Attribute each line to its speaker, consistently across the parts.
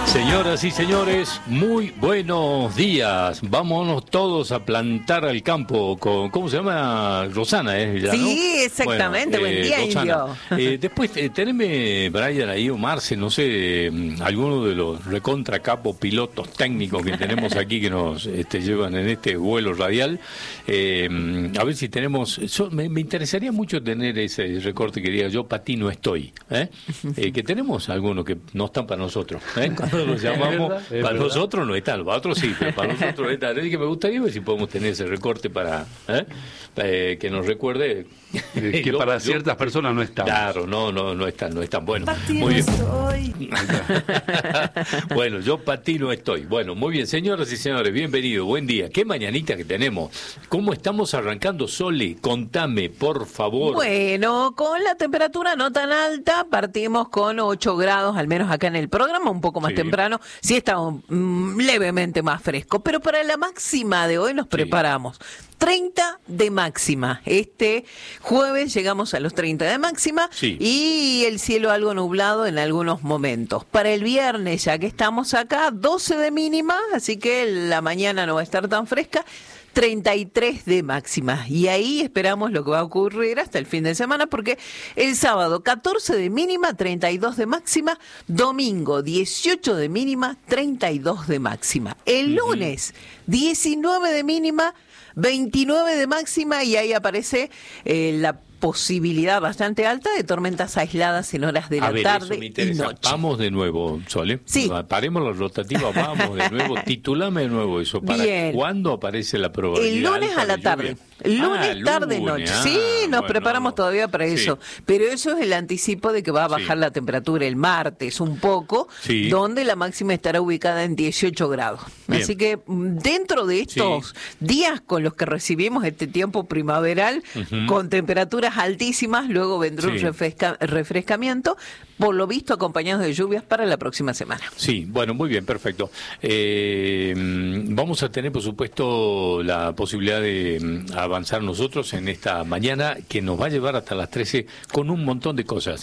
Speaker 1: Señoras y señores, muy buenos días. Vámonos todos a plantar al campo con, ¿cómo se llama? Rosana, ¿eh?
Speaker 2: Sí, ¿no? Exactamente, buen día,
Speaker 1: Rosana.
Speaker 2: Indio.
Speaker 1: Después, teneme, Brian, ahí, o Marce, no sé, alguno de los recontra capos pilotos técnicos que tenemos aquí que nos llevan en este vuelo radial. A ver si tenemos, me interesaría mucho tener ese recorte que diga yo, para ti no estoy. Que tenemos algunos que no están para nosotros. Cuando los llamamos, para nosotros no están, para otros sí, pero para nosotros no están. Es que me gustaría ver si podemos tener ese recorte para que nos recuerde
Speaker 3: que para ciertas personas no están.
Speaker 1: Claro, no están. Bueno, muy bien. Bueno, yo para ti no estoy. Bueno, muy bien, señoras y señores, bienvenidos, buen día. Qué mañanita que tenemos. ¿Cómo estamos arrancando, Sole? Contame, por favor.
Speaker 2: Bueno, con la temperatura no tan alta, partimos con 8 grados, al menos acá en el programa, un poco más temprano. Sí está levemente más fresco, pero para la máxima de hoy nos preparamos. 30 de máxima. Este jueves llegamos a los 30 de máxima y el cielo algo nublado en algunos momentos. Para el viernes, ya que estamos acá, 12 de mínima, así que la mañana no va a estar tan fresca. 33 de máxima. Y ahí esperamos lo que va a ocurrir hasta el fin de semana, porque el sábado 14 de mínima, 32 de máxima, domingo 18 de mínima, 32 de máxima. El lunes 19 de mínima, 29 de máxima, y ahí aparece la posibilidad bastante alta de tormentas aisladas en horas de la tarde y noche.
Speaker 1: Vamos de nuevo, Sole.
Speaker 2: Sí.
Speaker 1: Paremos la rotativa, vamos de nuevo. Titulame de nuevo eso. ¿Para cuándo aparece la probabilidad?
Speaker 2: El lunes a la tarde. Lunes, tarde, noche. Sí, nos preparamos todavía para eso. Pero eso es el anticipo de que va a bajar la temperatura el martes un poco, donde la máxima estará ubicada en 18 grados. Bien. Así que dentro de estos días con los que recibimos este tiempo primaveral, con temperaturas altísimas, luego vendrá un refrescamiento, por lo visto acompañados de lluvias para la próxima semana.
Speaker 1: Sí, bueno, muy bien, perfecto. Vamos a tener, por supuesto, la posibilidad de avanzar nosotros en esta mañana que nos va a llevar hasta las 13 con un montón de cosas.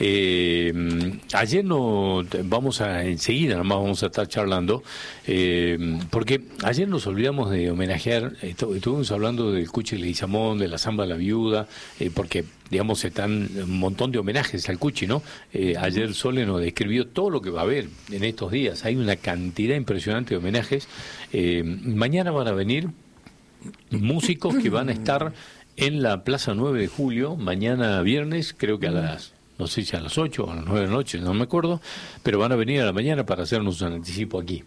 Speaker 1: Ayer enseguida nomás vamos a estar charlando, porque ayer nos olvidamos de homenajear, estuvimos hablando del Cuchi Leguizamón, de la Zamba de la Viuda, porque digamos están un montón de homenajes al Cuchi, ¿no? Ayer Sole nos describió todo lo que va a haber en estos días. Hay una cantidad impresionante de homenajes. Mañana van a venir músicos que van a estar en la Plaza 9 de Julio, mañana viernes, creo que no sé si a las 8 o a las 9 de la noche, no me acuerdo, pero van a venir a la mañana para hacernos un anticipo aquí.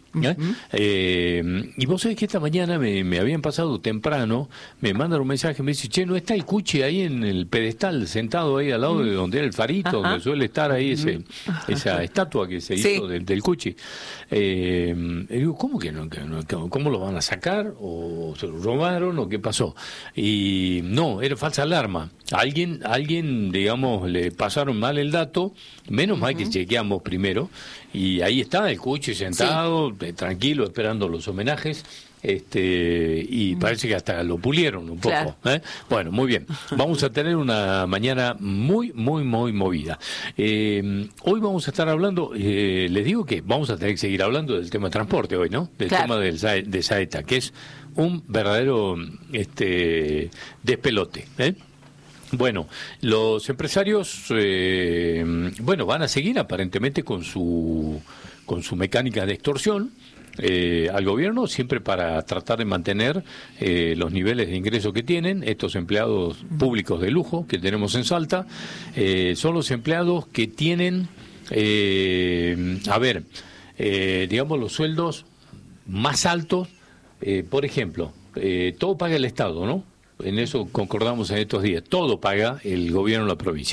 Speaker 1: Y vos sabés que esta mañana me habían pasado temprano, me mandan un mensaje, me dice, che, ¿no está el Cuchi ahí en el pedestal, sentado ahí al lado de donde era el farito, donde suele estar ahí esa estatua que se hizo del Cuchi? Y digo, ¿cómo que no? ¿Cómo lo van a sacar? ¿O se lo robaron? ¿O qué pasó? Y no, era falsa alarma. Alguien, digamos, le pasaron mal el dato, menos mal que chequeamos primero, y ahí está el Cuchi sentado, tranquilo, esperando los homenajes, y parece que hasta lo pulieron un poco. Bueno, muy bien, vamos a tener una mañana muy, muy, muy movida. Hoy vamos a estar hablando, les digo que vamos a tener que seguir hablando del tema de transporte hoy, ¿no? Del tema de Saeta, que es un verdadero despelote, Bueno, los empresarios van a seguir aparentemente con su mecánica de extorsión al gobierno, siempre para tratar de mantener los niveles de ingreso que tienen. Estos empleados públicos de lujo que tenemos en Salta son los empleados que tienen, digamos, los sueldos más altos. Por ejemplo, todo paga el Estado, ¿no? En eso concordamos en estos días. Todo paga el gobierno de la provincia.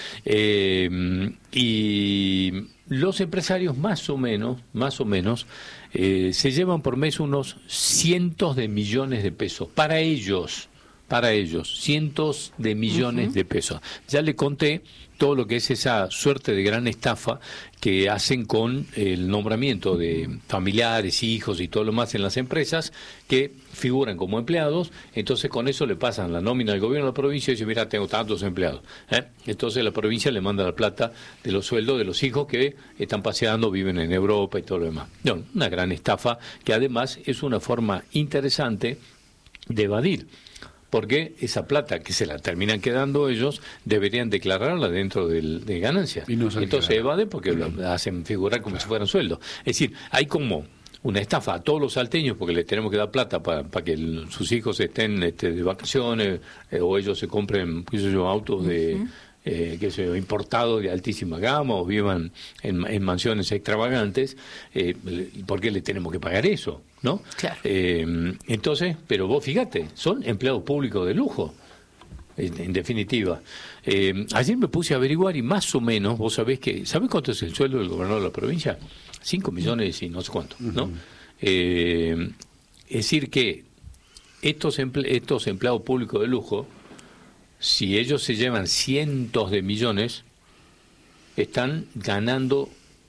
Speaker 1: Y los empresarios más o menos, se llevan por mes unos cientos de millones de pesos. Para ellos, cientos de millones de pesos. Ya le conté todo lo que es esa suerte de gran estafa que hacen con el nombramiento de familiares, hijos y todo lo más en las empresas que figuran como empleados. Entonces con eso le pasan la nómina al gobierno de la provincia y dice, mira, tengo tantos empleados. Entonces la provincia le manda la plata de los sueldos de los hijos que están paseando, viven en Europa y todo lo demás. No, una gran estafa que además es una forma interesante de evadir, porque esa plata que se la terminan quedando ellos deberían declararla dentro de ganancia. Entonces evade porque lo hacen figurar como si fueran sueldos. Es decir, hay una estafa a todos los salteños porque les tenemos que dar plata para que sus hijos estén de vacaciones o ellos se compren autos de importados de altísima gama o vivan en mansiones extravagantes, ¿por qué le tenemos que pagar eso? ¿No?
Speaker 2: Claro.
Speaker 1: Entonces, pero vos fíjate, son empleados públicos de lujo, en definitiva. Ayer me puse a averiguar y más o menos, vos sabés cuánto es el sueldo del gobernador de la provincia? 5 millones y no sé cuánto, ¿no? Es decir que estos empleados públicos de lujo, si ellos se llevan cientos de millones, están ganando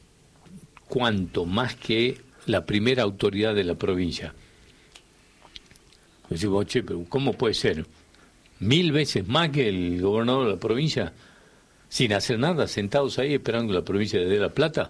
Speaker 1: cuanto más que la primera autoridad de la provincia. Decimos, che, pero ¿cómo puede ser? 1000 veces más que el gobernador de la provincia, sin hacer nada, sentados ahí esperando que la provincia le dé la plata.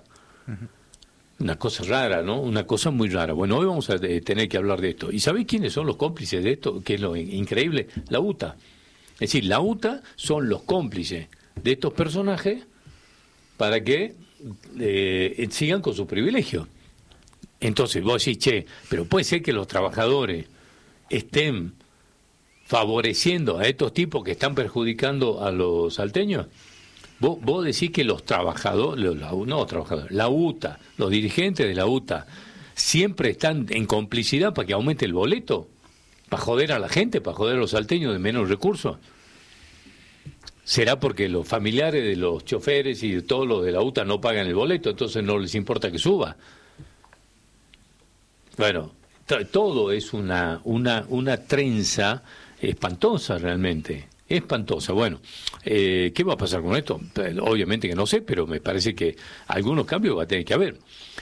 Speaker 1: Una cosa rara, ¿no? Una cosa muy rara. Bueno, hoy vamos a tener que hablar de esto. ¿Y sabéis quiénes son los cómplices de esto? Que es lo increíble. La UTA. Es decir, la UTA son los cómplices de estos personajes para que sigan con su privilegio. Entonces vos decís, che, pero puede ser que los trabajadores estén favoreciendo a estos tipos que están perjudicando a los salteños. Vos decís que los trabajadores, la UTA, los dirigentes de la UTA, siempre están en complicidad para que aumente el boleto, para joder a la gente, para joder a los salteños de menos recursos. ¿Será porque los familiares de los choferes y todos los de la UTA no pagan el boleto, entonces no les importa que suba? Bueno, todo es una trenza espantosa realmente, espantosa. Bueno, ¿qué va a pasar con esto? Obviamente que no sé, pero me parece que algunos cambios va a tener que haber.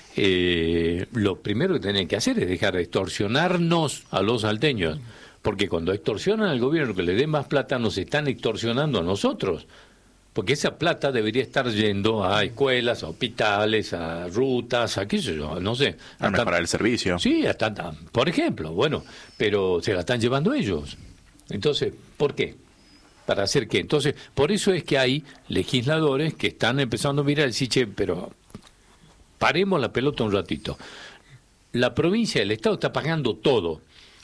Speaker 1: Lo primero que tienen que hacer es dejar de extorsionarnos a los salteños, porque cuando extorsionan al gobierno que le dé más plata, nos están extorsionando a nosotros. Porque esa plata debería estar yendo a escuelas, a hospitales, a rutas, a qué sé yo, no sé.
Speaker 4: A mejorar el servicio.
Speaker 1: Sí, por ejemplo, bueno, pero se la están llevando ellos. Entonces, ¿por qué? ¿Para hacer qué? Entonces, por eso es que hay legisladores que están empezando a mirar y decir, che, pero paremos la pelota un ratito. La provincia, el Estado está pagando todo.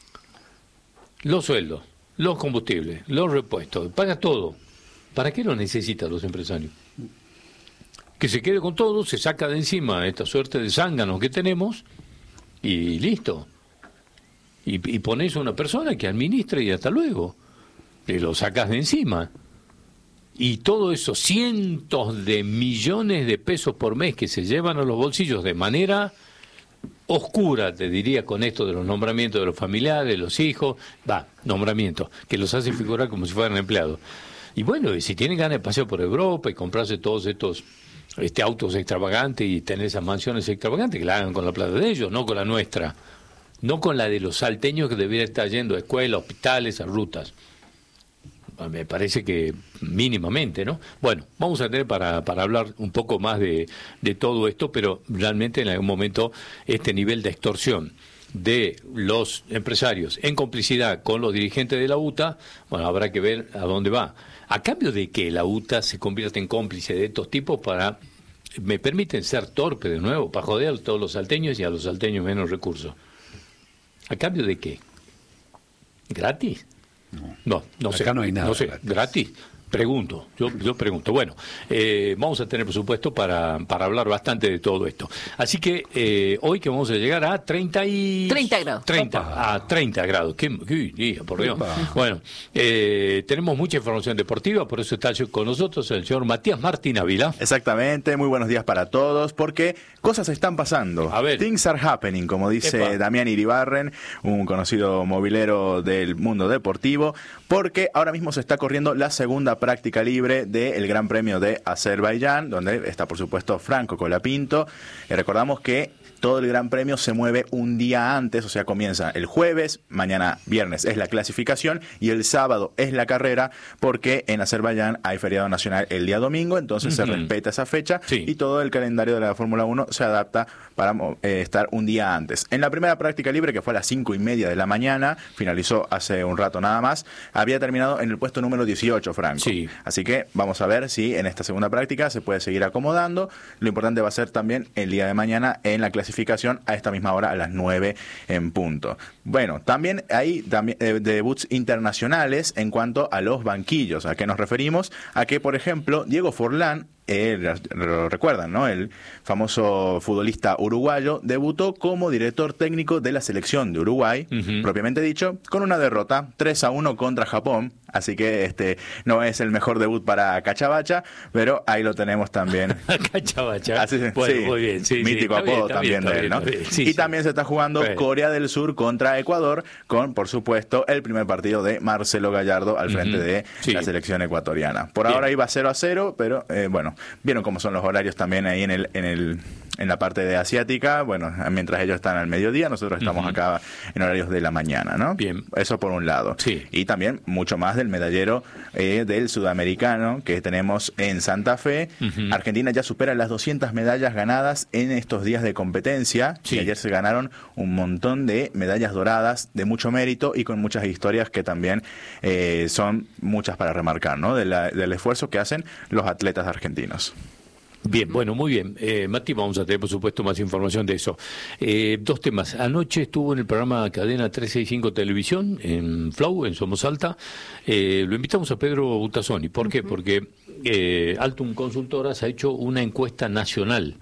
Speaker 1: Los sueldos, los combustibles, los repuestos, paga todo. ¿Para qué lo necesitan los empresarios? Que se quede con todo, se saca de encima esta suerte de zánganos que tenemos y listo. Y pones a una persona que administre y hasta luego. Te lo sacas de encima. Y todos esos cientos de millones de pesos por mes que se llevan a los bolsillos de manera oscura, te diría, con esto de los nombramientos de los familiares, de los hijos, nombramientos, que los hacen figurar como si fueran empleados. Y bueno, y si tienen ganas de pasear por Europa y comprarse todos estos autos extravagantes y tener esas mansiones extravagantes, que la hagan con la plata de ellos, no con la nuestra, no con la de los salteños que deberían estar yendo a escuelas, hospitales, a rutas. Me parece que mínimamente, ¿no? Bueno, vamos a tener para hablar un poco más de todo esto, pero realmente en algún momento este nivel de extorsión de los empresarios en complicidad con los dirigentes de la UTA, bueno, habrá que ver a dónde va. A cambio de que la UTA se convierta en cómplice de estos tipos para, me permiten ser torpe de nuevo, para joder a todos los salteños y a los salteños menos recursos. ¿A cambio de qué? ¿Gratis? No sé.
Speaker 3: Acá no hay nada.
Speaker 1: No sé, ¿gratis? Pregunto, yo pregunto. Bueno, vamos a tener presupuesto para hablar bastante de todo esto. Así que hoy que vamos a llegar a 30
Speaker 2: grados.
Speaker 1: 30 grados. ¿Qué día, por Dios? Bueno, tenemos mucha información deportiva, por eso está con nosotros el señor Matías Martín Ávila.
Speaker 4: Exactamente, muy buenos días para todos, porque cosas están pasando.
Speaker 1: A ver.
Speaker 4: Things are happening, como dice Damián Iribarren, un conocido movilero del mundo deportivo, porque ahora mismo se está corriendo la segunda práctica libre del Gran Premio de Azerbaiyán, donde está, por supuesto, Franco Colapinto. Recordamos que todo el Gran Premio se mueve un día antes, o sea, comienza el jueves, mañana viernes es la clasificación y el sábado es la carrera, porque en Azerbaiyán hay feriado nacional el día domingo, entonces se respeta esa fecha y todo el calendario de la Fórmula 1 se adapta para estar un día antes. En la primera práctica libre, que fue a las 5:30 de la mañana, finalizó hace un rato nada más, había terminado en el puesto número 18, Franco. Sí. Así que vamos a ver si en esta segunda práctica se puede seguir acomodando. Lo importante va a ser también el día de mañana en la clasificación a esta misma hora, a las 9 en punto. Bueno, también hay debuts internacionales en cuanto a los banquillos. ¿A qué nos referimos? A que, por ejemplo, Diego Forlán, lo recuerdan, ¿no? El famoso futbolista uruguayo debutó como director técnico de la selección de Uruguay, propiamente dicho, con una derrota 3-1 contra Japón. Así que no es el mejor debut para Cachabacha, pero ahí lo tenemos también.
Speaker 1: Cachabacha. Bueno, muy bien. Sí,
Speaker 4: mítico apodo también de él, ¿no? Y también se está jugando Corea del Sur contra Ecuador, con, por supuesto, el primer partido de Marcelo Gallardo al frente de la selección ecuatoriana. Por ahora iba 0-0, pero bueno, vieron cómo son los horarios también ahí en la parte de asiática. Bueno, mientras ellos están al mediodía, nosotros estamos acá en horarios de la mañana, ¿no?
Speaker 1: Bien.
Speaker 4: Eso por un lado.
Speaker 1: Sí.
Speaker 4: Y también mucho más del medallero del sudamericano que tenemos en Santa Fe. Argentina ya supera las 200 medallas ganadas en estos días de competencia. Y ayer se ganaron un montón de medallas doradas de mucho mérito y con muchas historias que también son muchas para remarcar, ¿no? Del esfuerzo que hacen los atletas argentinos.
Speaker 1: Bien, bueno, muy bien. Mati, vamos a tener, por supuesto, más información de eso. Dos temas. Anoche estuvo en el programa Cadena 365 Televisión, en Flow, en Somos Alta. Lo invitamos a Pedro Butazzoni. ¿Por qué? Porque Altum Consultoras ha hecho una encuesta nacional.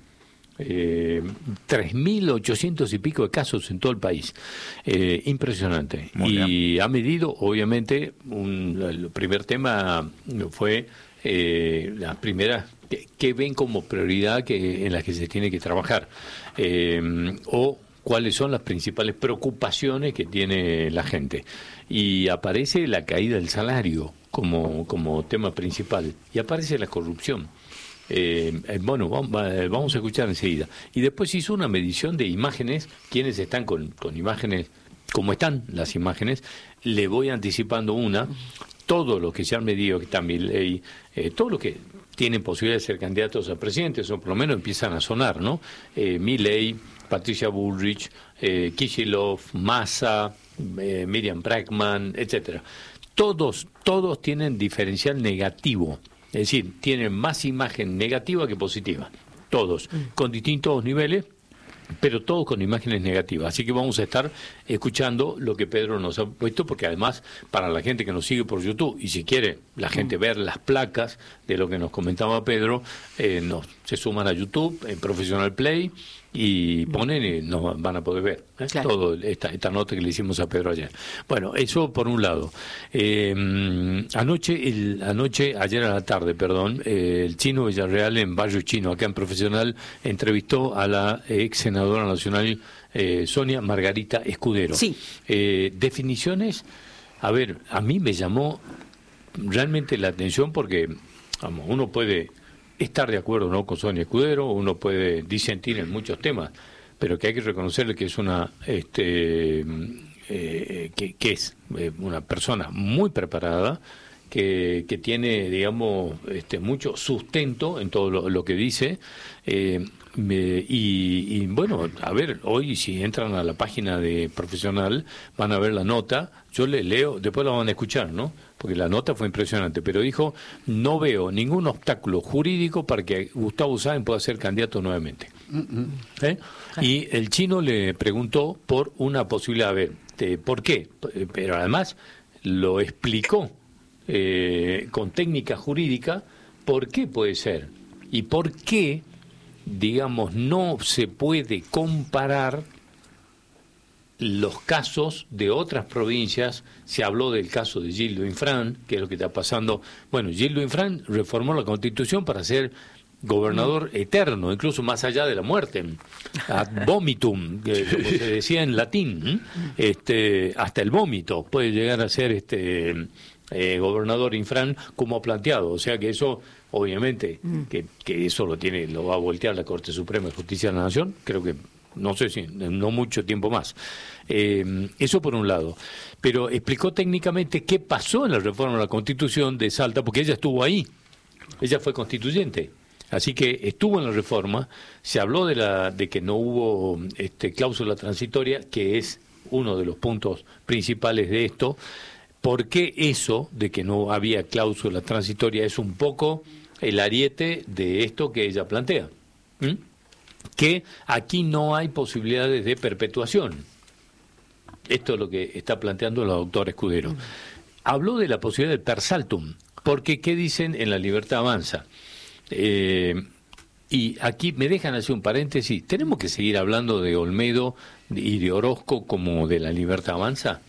Speaker 1: 3.800 y pico de casos en todo el país. Impresionante. Y ha medido, obviamente, el primer tema fue las primeras que ven como prioridad en las que se tiene que trabajar, o cuáles son las principales preocupaciones que tiene la gente. Y aparece la caída del salario como tema principal, y aparece la corrupción. Bueno, vamos a escuchar enseguida. Y después hizo una medición de imágenes, quienes están con imágenes, como están las imágenes. Le voy anticipando todo lo que se han medido, que también todo lo que tienen posibilidad de ser candidatos a presidentes, o por lo menos empiezan a sonar, ¿no? Milei, Patricia Bullrich, Kicillof, Massa, Miriam Bregman, etcétera. Todos tienen diferencial negativo, es decir, tienen más imagen negativa que positiva, todos, con distintos niveles, pero todos con imágenes negativas. Así que vamos a estar escuchando lo que Pedro nos ha puesto, porque además, para la gente que nos sigue por YouTube, y si quiere la gente ver las placas de lo que nos comentaba Pedro, se suman a YouTube, en Professional Play, y ponen y nos van a poder ver claro. Todo esta nota que le hicimos a Pedro ayer. Bueno, eso por un lado. Ayer a la tarde, el Chino Villarreal, en Barrio Chino, acá en Profesional, entrevistó a la ex senadora nacional Sonia Margarita Escudero.
Speaker 2: Sí.
Speaker 1: Definiciones, a mí me llamó realmente la atención, porque uno puede estar de acuerdo, ¿no?, con Sonia Escudero, uno puede disentir en muchos temas, pero que hay que reconocerle que es que es una persona muy preparada, que tiene, digamos, mucho sustento en todo lo que dice, y bueno, hoy si entran a la página de Profesional van a ver la nota. Yo le leo, después la van a escuchar, ¿no?, porque la nota fue impresionante, pero dijo: no veo ningún obstáculo jurídico para que Gustavo Sáenz pueda ser candidato nuevamente. Y el Chino le preguntó por una posibilidad, ¿por qué? Pero además lo explicó con técnica jurídica por qué puede ser y por qué, digamos, no se puede comparar los casos de otras provincias. Se habló del caso de Gildo Infran, que es lo que está pasando. Bueno, Gildo Infran reformó la Constitución para ser gobernador eterno, incluso más allá de la muerte, ad vomitum, como se decía en latín, hasta el vómito puede llegar a ser gobernador Infran, como ha planteado. O sea que eso, obviamente, que eso lo va a voltear la Corte Suprema de Justicia de la Nación, creo que, no sé si, no mucho tiempo más. Eso por un lado. Pero explicó técnicamente qué pasó en la reforma de la Constitución de Salta, porque ella estuvo ahí, ella fue constituyente. Así que estuvo en la reforma, se habló de que no hubo cláusula transitoria, que es uno de los puntos principales de esto. ¿Por qué eso de que no había cláusula transitoria es un poco el ariete de esto que ella plantea? Que aquí no hay posibilidades de perpetuación. Esto es lo que está planteando la doctora Escudero. Habló de la posibilidad del per saltum, porque ¿qué dicen en La Libertad Avanza? Y aquí me dejan hacer un paréntesis. ¿Tenemos que seguir hablando de Olmedo y de Orozco como de La Libertad Avanza?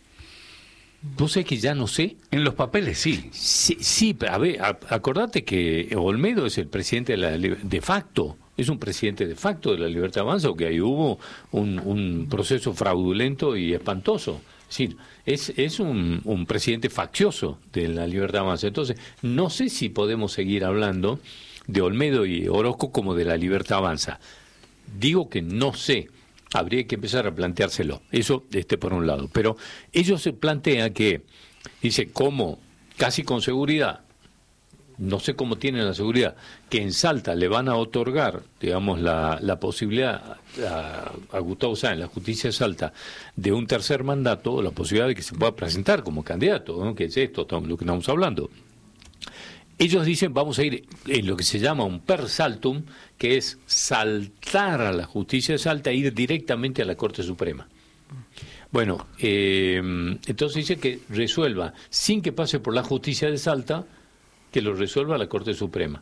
Speaker 1: ¿Vos sabés que ya no sé?
Speaker 3: En los papeles sí.
Speaker 1: Sí, pero a ver, acordate que Olmedo es el presidente de facto, es un presidente de facto de La Libertad Avanza, o que ahí hubo un proceso fraudulento y espantoso. Es decir, es un presidente faccioso de La Libertad Avanza. Entonces, no sé si podemos seguir hablando de Olmedo y Orozco como de La Libertad Avanza. Digo que no sé. Habría que empezar a planteárselo. Eso por un lado. Pero ellos se plantean que, dice, como casi con seguridad, no sé cómo tienen la seguridad, que en Salta le van a otorgar, digamos, la posibilidad a Gustavo Sáenz, en la justicia de Salta, de un tercer mandato, la posibilidad de que se pueda presentar como candidato, ¿no? Que es esto, lo que estamos hablando. Ellos dicen, vamos a ir en lo que se llama un per saltum, que es saltar a la justicia de Salta e ir directamente a la Corte Suprema. Bueno, entonces dice que resuelva, sin que pase por la justicia de Salta, que lo resuelva la Corte Suprema.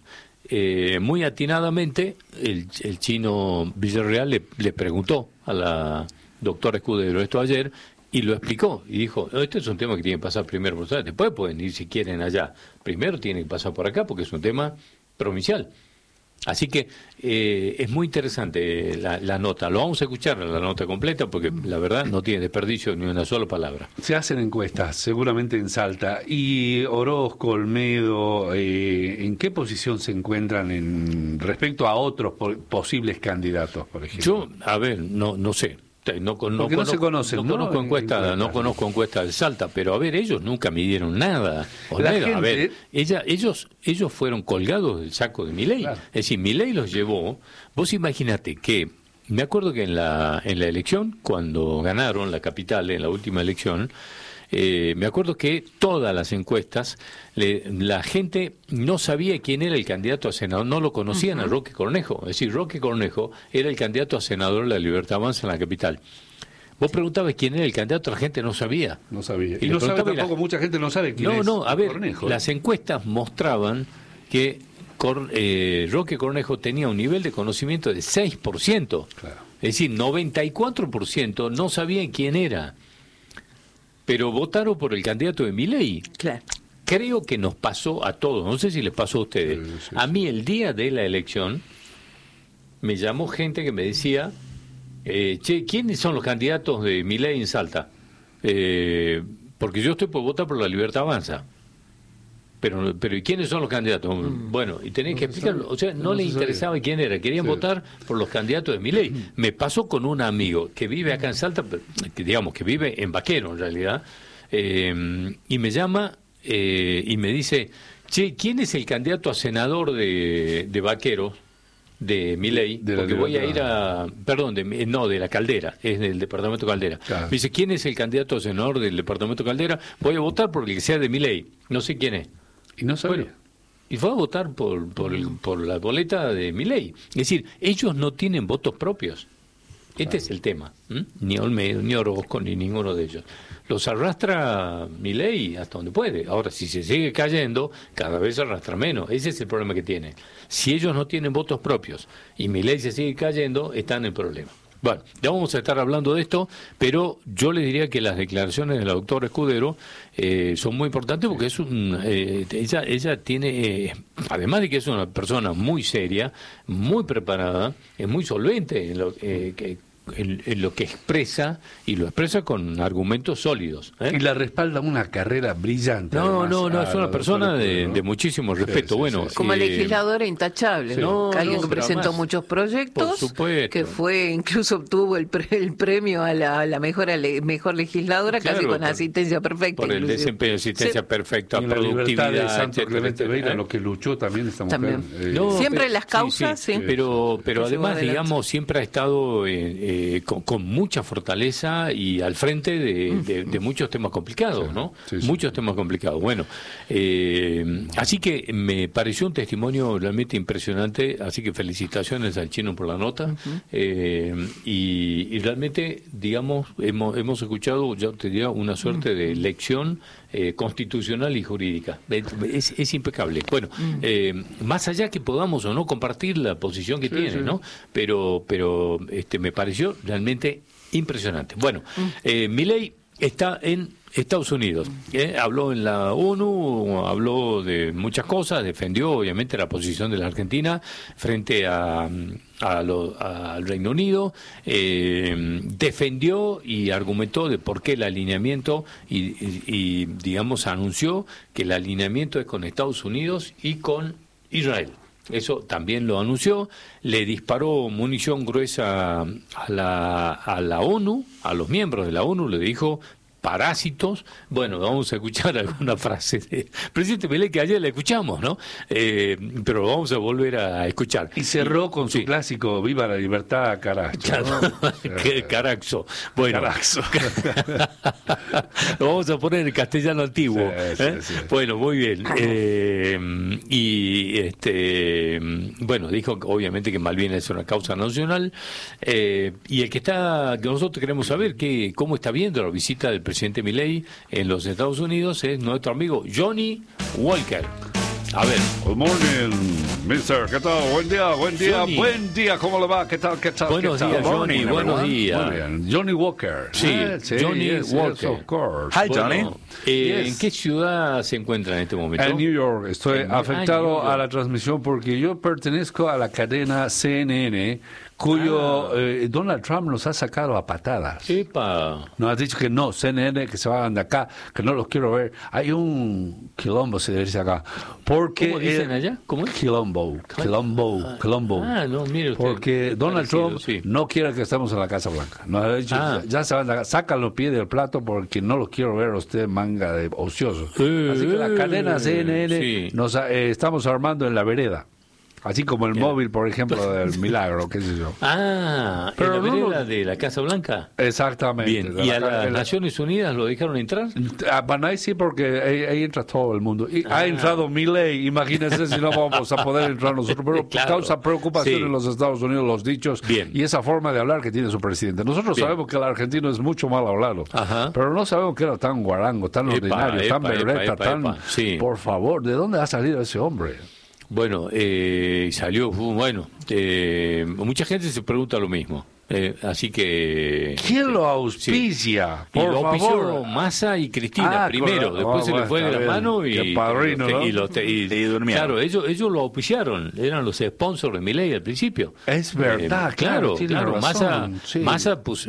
Speaker 1: Muy atinadamente, el chino Villarreal le preguntó a la doctora Escudero esto ayer, y lo explicó, y dijo, este es un tema que tiene que pasar primero por Salta, después pueden ir si quieren allá, primero tiene que pasar por acá porque es un tema provincial. Así que es muy interesante la nota, lo vamos a escuchar la nota completa porque la verdad no tiene desperdicio ni una sola palabra.
Speaker 3: Se hacen encuestas, seguramente en Salta, y Orozco, Olmedo, ¿en qué posición se encuentran respecto a otros posibles candidatos, por ejemplo?
Speaker 1: Yo, a ver, no sé. No
Speaker 3: se conocen,
Speaker 1: no conozco encuestas de Salta, pero a ver, ellos nunca midieron nada. Olmedo, a ver, ellos fueron colgados del saco de Milei. Claro. Es decir, Milei los llevó. Vos imaginate que, me acuerdo que en la elección, cuando ganaron la capital, en la última elección, me acuerdo que todas las encuestas, la gente no sabía quién era el candidato a senador, no lo conocían a Roque Cornejo. Es decir, Roque Cornejo era el candidato a senador de La Libertad Avanza en la capital. Vos preguntabas quién era el candidato, la gente no sabía.
Speaker 3: No sabía. Y no sabe tampoco, mucha gente no sabe quién es Cornejo.
Speaker 1: Las encuestas mostraban que Roque Cornejo tenía un nivel de conocimiento de 6%. Claro. Es decir, 94% no sabían quién era. Pero votaron por el candidato de Milei.
Speaker 2: Claro.
Speaker 1: Creo que nos pasó a todos, no sé si les pasó a ustedes. Sí. A mí el día de la elección me llamó gente que me decía, ¿quiénes son los candidatos de Milei en Salta? Porque yo estoy por votar por La Libertad Avanza. Pero ¿y quiénes son los candidatos? Bueno, y tenéis que explicarlo. O sea, no les interesaba quién era. Querían votar por los candidatos de Milei. Me pasó con un amigo que vive acá en Salta, que vive en Vaquero en realidad, y me llama y me dice, ¿quién es el candidato a senador de Vaquero, de Milei? Porque voy a ir a... Perdón, de la Caldera, es del departamento Caldera. Claro. Me dice, ¿quién es el candidato a senador del departamento Caldera? Voy a votar por el que sea de Milei. No sé quién es.
Speaker 3: Y no sabía.
Speaker 1: Bueno, y fue a votar por la boleta de Milei. Es decir, ellos no tienen votos propios. Este es el tema. Ni Olmedo, ni Orozco, ni ninguno de ellos. Los arrastra Milei hasta donde puede. Ahora, si se sigue cayendo, cada vez arrastra menos. Ese es el problema que tiene. Si ellos no tienen votos propios y Milei se sigue cayendo, están en el problema. Bueno, ya vamos a estar hablando de esto, pero yo le diría que las declaraciones del doctor Escudero son muy importantes porque ella tiene, además de que es una persona muy seria, muy preparada, es muy solvente, en lo que expresa, y lo expresa con argumentos sólidos.
Speaker 3: Y la respalda una carrera brillante.
Speaker 1: No,
Speaker 3: además,
Speaker 1: es una persona de muchísimo respeto. Bueno,
Speaker 2: como legisladora intachable, ¿no? Alguien que presentó
Speaker 1: además,
Speaker 2: muchos proyectos,
Speaker 1: por supuesto,
Speaker 2: que fue, incluso obtuvo el premio a la mejor legisladora,
Speaker 1: claro,
Speaker 2: casi con asistencia perfecta.
Speaker 1: Por el
Speaker 2: inclusive.
Speaker 1: desempeño, asistencia perfecta,
Speaker 3: y la libertad de Santo
Speaker 1: etcétera,
Speaker 3: Clemente
Speaker 1: etcétera.
Speaker 3: Beira, lo que luchó también esta mujer.
Speaker 2: También. Siempre las causas, sí.
Speaker 1: Pero
Speaker 2: Que
Speaker 1: además,
Speaker 2: llevó adelante.
Speaker 1: digamos, siempre ha estado con mucha fortaleza y al frente de muchos temas complicados, ¿no?
Speaker 3: Sí, sí.
Speaker 1: Muchos temas complicados. Bueno, así que me pareció un testimonio realmente impresionante, así que felicitaciones al Chino por la nota. Y realmente, digamos, hemos escuchado, yo te diría, una suerte de lección constitucional y jurídica. Es impecable. Bueno, más allá que podamos o no compartir la posición que tiene, ¿no? Pero me pareció realmente impresionante. Bueno, Milei está en Estados Unidos. Habló en la ONU, habló de muchas cosas, defendió obviamente la posición de la Argentina frente al Reino Unido, defendió y argumentó de por qué el alineamiento y digamos anunció que el alineamiento es con Estados Unidos y con Israel. Eso también lo anunció, le disparó munición gruesa a la ONU, a los miembros de la ONU, le dijo parásitos. Bueno, vamos a escuchar alguna frase de presidente Milei que ayer la escuchamos, ¿no? Pero lo vamos a volver a escuchar.
Speaker 3: Y cerró con su clásico Viva la libertad, carajo.
Speaker 1: Caraxo. Bueno,
Speaker 3: Caraxo.
Speaker 1: lo vamos a poner en castellano antiguo.
Speaker 3: Sí.
Speaker 1: Bueno, muy bien. Bueno, dijo que obviamente que Malvinas es una causa nacional. Y el que nosotros queremos saber cómo está viendo la visita del presidente Milei en los Estados Unidos es nuestro amigo Johnny Walker. A ver.
Speaker 3: Good morning, mister. ¿Qué tal? Buen día,
Speaker 1: Johnny.
Speaker 3: buen día. ¿Cómo le va? ¿Qué tal?
Speaker 1: Buenos días, Johnny.
Speaker 3: Morning,
Speaker 1: Buenos
Speaker 3: everyone.
Speaker 1: días.
Speaker 3: Muy bien. Johnny Walker.
Speaker 1: Sí, Johnny Walker.
Speaker 3: of course.
Speaker 4: Hi, Johnny.
Speaker 1: Bueno,
Speaker 3: Yes.
Speaker 1: ¿en qué ciudad se encuentra en este momento?
Speaker 3: En New York. Estoy
Speaker 1: New
Speaker 3: afectado
Speaker 1: York.
Speaker 3: a la transmisión porque yo pertenezco a la cadena CNN, cuyo Donald Trump nos ha sacado a patadas.
Speaker 1: Epa.
Speaker 3: Nos ha dicho que no, CNN, que se vayan de acá, que no los quiero ver. Hay un quilombo, se dice acá. Porque
Speaker 1: ¿Cómo dicen allá? ¿Cómo es?
Speaker 3: Quilombo.
Speaker 1: Ah, no, mire usted.
Speaker 3: Porque Donald
Speaker 1: Parecido,
Speaker 3: Trump
Speaker 1: sí.
Speaker 3: no quiere que estemos en la Casa Blanca. Nos ha dicho, ya se van de acá, sacan los pies del plato porque no los quiero ver a usted manga de ociosos. Así que la cadena CNN
Speaker 1: sí.
Speaker 3: estamos armando en la vereda. Así como el móvil, por ejemplo, del Milagro, qué sé yo.
Speaker 1: Ah,
Speaker 3: Pero
Speaker 1: en la
Speaker 3: no
Speaker 1: vereda de la Casa Blanca.
Speaker 3: Exactamente.
Speaker 1: Bien, ¿y a las Naciones Unidas lo dejaron entrar?
Speaker 3: Bueno, ahí sí, porque ahí entra todo el mundo. Y ha entrado Milei, imagínense si no vamos a poder entrar nosotros. Pero
Speaker 1: Claro.
Speaker 3: causa preocupación
Speaker 1: Sí.
Speaker 3: en los Estados Unidos los dichos
Speaker 1: Bien.
Speaker 3: y esa forma de hablar que tiene su presidente. Nosotros
Speaker 1: Bien.
Speaker 3: sabemos que el argentino es mucho mal hablado,
Speaker 1: Ajá.
Speaker 3: pero no sabemos que era tan guarango, tan
Speaker 1: Epa,
Speaker 3: ordinario, tan
Speaker 1: epa,
Speaker 3: berreta,
Speaker 1: epa,
Speaker 3: tan...
Speaker 1: epa. Sí.
Speaker 3: Por favor, ¿de dónde ha salido ese hombre?
Speaker 1: Bueno, salió, bueno, mucha gente se pregunta lo mismo. Así que...
Speaker 3: ¿Quién lo auspicia?
Speaker 1: Y
Speaker 3: Por
Speaker 1: lo
Speaker 3: favor.
Speaker 1: auspiciaron Massa y Cristina primero,
Speaker 3: correcto.
Speaker 1: después se le
Speaker 3: Bueno,
Speaker 1: fue de
Speaker 3: está
Speaker 1: la
Speaker 3: bien.
Speaker 1: mano y...
Speaker 3: Qué padrino, ¿no?
Speaker 1: y
Speaker 4: durmieron.
Speaker 1: Claro, ellos lo auspiciaron, eran los sponsors de Milei al principio.
Speaker 3: Es verdad, claro, tiene razón,
Speaker 1: Massa,
Speaker 3: sí.
Speaker 1: Massa pues,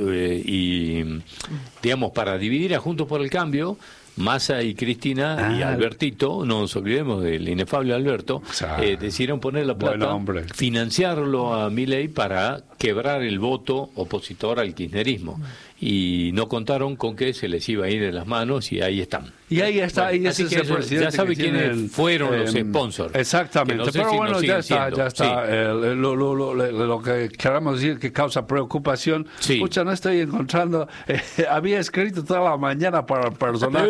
Speaker 1: y digamos, para dividir a Juntos por el Cambio, Massa y Cristina y Albertito, no nos olvidemos del inefable Alberto, decidieron poner la plata, financiarlo a Milei para quebrar el voto opositor al kirchnerismo. Y no contaron con que se les iba a ir de las manos y ahí están.
Speaker 3: Y ahí está,
Speaker 1: Bueno,
Speaker 3: y
Speaker 1: así
Speaker 3: ese
Speaker 1: que
Speaker 3: es el presidente
Speaker 1: ya sabe
Speaker 3: que tiene
Speaker 1: quiénes fueron los sponsors.
Speaker 3: Exactamente,
Speaker 1: Que no sé
Speaker 3: pero
Speaker 1: si
Speaker 3: bueno,
Speaker 1: nos
Speaker 3: ya
Speaker 1: siguen
Speaker 3: está,
Speaker 1: siendo. Sí.
Speaker 3: Lo que queramos decir que causa preocupación.
Speaker 1: Sí.
Speaker 3: Escucha, no estoy encontrando, había escrito toda la mañana para el personaje.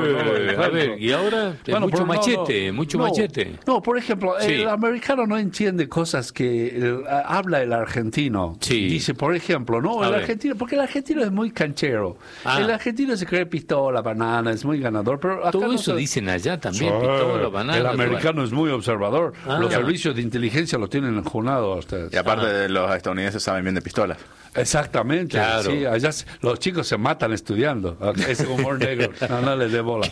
Speaker 1: A ver, y ahora mucho machete, machete.
Speaker 3: No, por ejemplo,
Speaker 1: Sí.
Speaker 3: el americano no entiende cosas que habla el argentino.
Speaker 1: Sí.
Speaker 3: Dice, por ejemplo, no,
Speaker 1: A
Speaker 3: el
Speaker 1: ver.
Speaker 3: argentino, porque el argentino es muy canchero. El argentino se cree pistola, banana, es muy ganador, pero acá
Speaker 1: Todo
Speaker 3: no
Speaker 1: eso
Speaker 3: se-
Speaker 1: dicen allá también, pistola, banana.
Speaker 3: El americano es muy observador. Los
Speaker 1: Ah.
Speaker 3: servicios de inteligencia lo tienen enjunado a ustedes.
Speaker 4: Y aparte de los estadounidenses saben bien de pistolas.
Speaker 3: Exactamente.
Speaker 1: Claro.
Speaker 3: Sí, allá los chicos se matan estudiando. Ese humor negro. No les dé bola.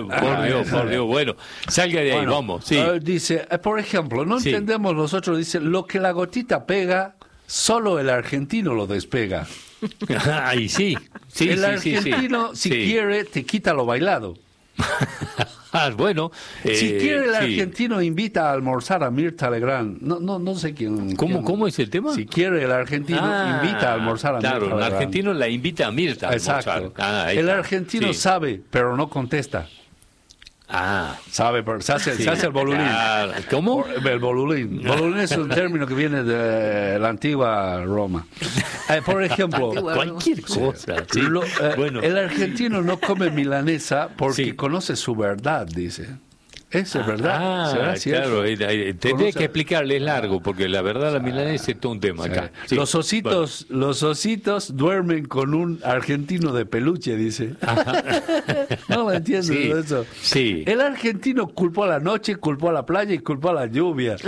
Speaker 1: Por Dios. Bueno, salga de ahí,
Speaker 3: Bueno,
Speaker 1: vamos. Sí.
Speaker 3: dice, por ejemplo, no
Speaker 1: Sí.
Speaker 3: entendemos nosotros, dice, lo que la gotita pega, solo el argentino lo despega.
Speaker 1: Ahí sí. Sí,
Speaker 3: el
Speaker 1: sí,
Speaker 3: argentino,
Speaker 1: sí.
Speaker 3: si quiere, te quita lo bailado.
Speaker 1: Bueno.
Speaker 3: Si quiere el
Speaker 1: sí.
Speaker 3: argentino, invita a almorzar a Mirta Legrand. No sé quién.
Speaker 1: ¿Cómo es el tema?
Speaker 3: Si quiere el argentino, invita a almorzar a Mirta Legrand.
Speaker 1: Claro, el argentino la invita a Mirta a almorzar.
Speaker 3: Exacto. El argentino sabe, pero no contesta. Sabe, pero se hace el bolulín.
Speaker 1: ¿Cómo?
Speaker 3: El bolulín. Bolulín es un término que viene de la antigua Roma. Por ejemplo,
Speaker 1: cualquier cosa. Sí.
Speaker 3: Bueno. El argentino no come milanesa porque conoce su verdad, dice. Eso es verdad.
Speaker 1: Claro, tendría que explicarle, es largo, porque la verdad la milanesa es todo un tema acá. Sí.
Speaker 3: Los ositos duermen con un argentino de peluche, dice. No lo entiendo eso.
Speaker 1: Sí.
Speaker 3: El argentino culpó a la noche, culpó a la playa y culpó a la lluvia.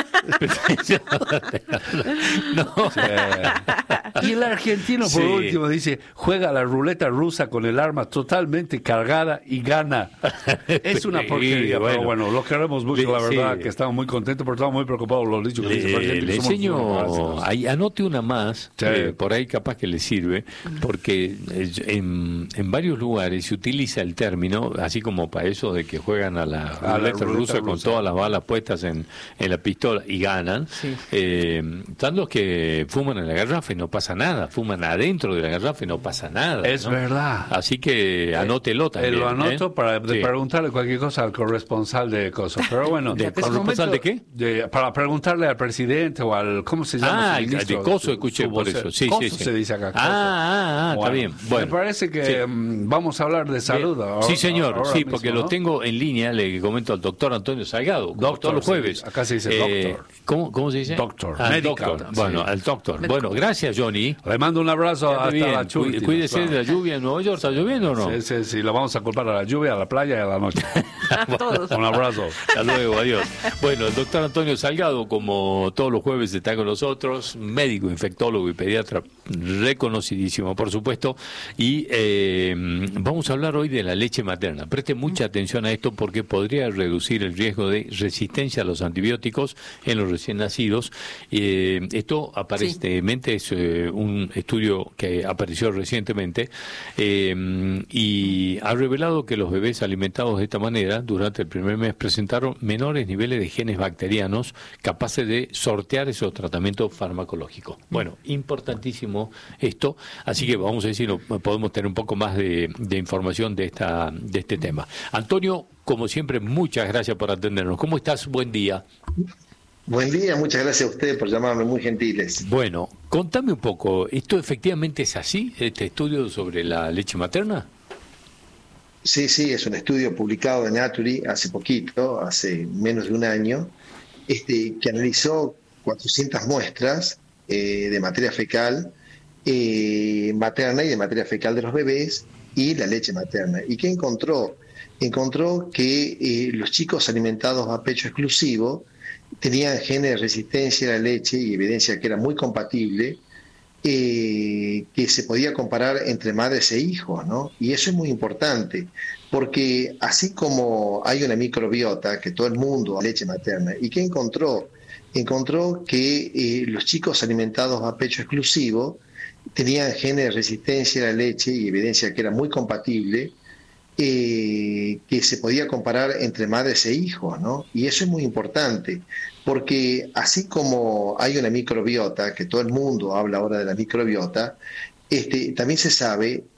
Speaker 3: Y el argentino, por último, dice, juega la ruleta rusa con el arma totalmente cargada y gana. Es una porquería, pero bueno, lo queremos mucho, la verdad, que estamos muy contentos, pero estamos muy preocupados los dichos que dice.
Speaker 1: Le enseño, anote una más, por ahí capaz que le sirve, porque en varios lugares se utiliza el término, así como para eso de que juegan a la ruleta rusa con todas las balas puestas en la pistola y ganan. Están los que fuman en la garrafa y no pasa nada, fuman adentro de la garrafa y no pasa nada.
Speaker 3: Es verdad.
Speaker 1: Así que anótelo también.
Speaker 3: Lo anoto para preguntarle cualquier cosa al corresponsal de cosas. Pero bueno,
Speaker 1: ¿corresponsal de qué?
Speaker 3: Para preguntarle al presidente o al, ¿cómo se llama?
Speaker 1: De Coso, escuché por eso. Sí,
Speaker 3: Coso se dice acá.
Speaker 1: Está bien. Bueno,
Speaker 3: me parece que vamos a hablar de salud.
Speaker 1: Sí, señor. Sí,
Speaker 3: mismo,
Speaker 1: porque lo tengo en línea, le comento al doctor Antonio Salgado, todos los jueves.
Speaker 3: Acá se dice doctor.
Speaker 1: ¿Cómo se dice?
Speaker 3: Doctor.
Speaker 1: Doctor. Bueno, al doctor. Bueno, gracias, Johnny.
Speaker 3: Le mando un abrazo hasta la Chulti.
Speaker 1: Cuídese de la lluvia en Nueva York. ¿Está lloviendo o no?
Speaker 3: Sí, lo vamos a culpar a la lluvia, a la playa y a la noche.
Speaker 2: Todos.
Speaker 3: Un abrazo.
Speaker 1: Hasta luego, adiós. Bueno, el doctor Antonio Salgado, como todos los jueves, está con nosotros, médico, infectólogo y pediatra, reconocidísimo, por supuesto, y vamos a hablar hoy de la leche materna. Preste mucha atención a esto porque podría reducir el riesgo de resistencia a los antibióticos en los recién nacidos. Esto aparentemente es un estudio que apareció recientemente y ha revelado que los bebés alimentados de esta manera durante el primer mes presentaron menores niveles de genes bacterianos capaces de sortear esos tratamientos farmacológicos. Bueno, importantísimo esto, así que vamos a ver si podemos tener un poco más de información de este tema. Antonio, como siempre, muchas gracias por atendernos. ¿Cómo estás? Buen día.
Speaker 5: Buen día, muchas gracias a ustedes por llamarme, muy gentiles.
Speaker 1: Bueno, contame un poco, ¿esto efectivamente es así, este estudio sobre la leche materna?
Speaker 5: Sí, es un estudio publicado en Nature hace poquito, hace menos de un año, que analizó 400 muestras de materia fecal materna y de materia fecal de los bebés y la leche materna. ¿Y qué encontró? Encontró que los chicos alimentados a pecho exclusivo tenían genes de resistencia a la leche y evidencia que era muy compatible, que se podía comparar entre madres e hijos, ¿no? Y eso es muy importante, porque así como hay una microbiota, que todo el mundo leche materna, ¿y qué encontró? Encontró que los chicos alimentados a pecho exclusivo tenían genes de resistencia a la leche y evidencia que era muy compatible, que se podía comparar entre madres e hijos, ¿no? Y eso es muy importante, porque así como hay una microbiota, que todo el mundo habla ahora de la microbiota, también se sabe